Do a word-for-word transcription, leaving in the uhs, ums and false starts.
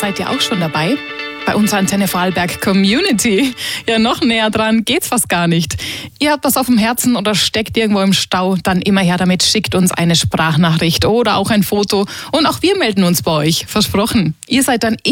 seid ihr auch schon dabei? Bei unserer Antenne Vorarlberg Community. Ja, noch näher dran geht's fast gar nicht. Ihr habt was auf dem Herzen oder steckt irgendwo im Stau, dann immer her damit, schickt uns eine Sprachnachricht oder auch ein Foto und auch wir melden uns bei euch. Versprochen. Ihr seid dann